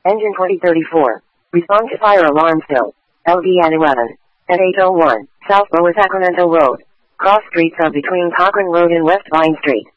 Engine 2034. Respond to fire alarm still. LD at 11. At 8:01, South Lower Sacramento Road. Cross streets are between Cochran Road and West Vine Street.